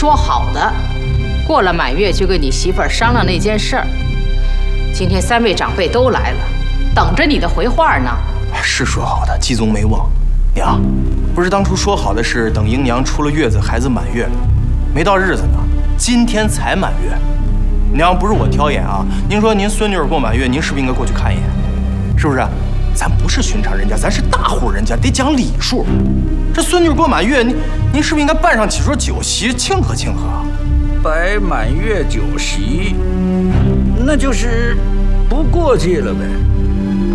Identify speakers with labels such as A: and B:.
A: 说好的，过了满月就跟你媳妇儿商量那件事儿。今天3位长辈都来了，等着你的回话呢。
B: 是说好的，季宗没忘。娘，不是当初说好的是等英娘出了月子，孩子满月，没到日子呢，今天才满月。娘，不是我挑眼啊，您说您孙女儿过满月，您是不是应该过去看一眼？是不是？咱不是寻常人家，咱是大户人家，得讲礼数。这孙女过满月，您是不是应该办上几桌酒席庆贺庆贺？
C: 摆满月酒席，那就是不过节了呗。